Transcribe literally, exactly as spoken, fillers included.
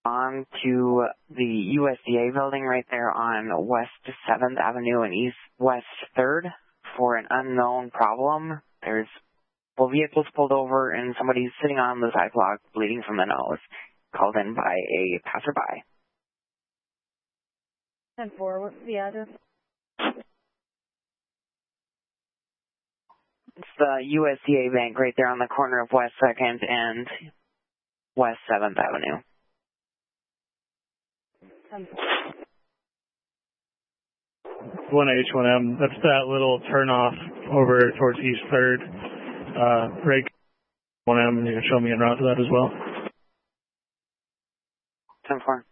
on to the U S D A building right there on West seventh Avenue and East West third for an unknown problem. There's well, vehicles pulled over and somebody's sitting on the sidewalk bleeding from the nose, called in by a passerby. ten four, what's the address? It's the U S D A bank right there on the corner of West second and West seventh Avenue. one H one M, that's that little turnoff over towards East third. Uh, right, one M, and you can show me en route to that as well. ten four.